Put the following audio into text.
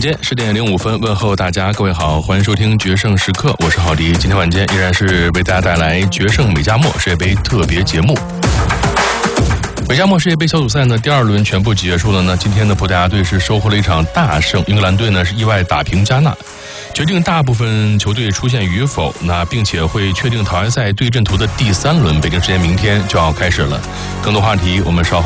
间10点05分，问候大家，各位好，欢迎收听决胜时刻，我是郝迪。今天晚间依然是为大家带来决胜美加墨世界杯特别节目。美加墨世界杯小组赛呢，第2轮全部结束了呢。今天的葡萄牙队是收获了一场大胜，英格兰队呢是意外打平加纳，决定大部分球队出现与否，并且会确定淘汰赛对阵图的第3轮，北京时间明天就要开始了。更多话题我们稍后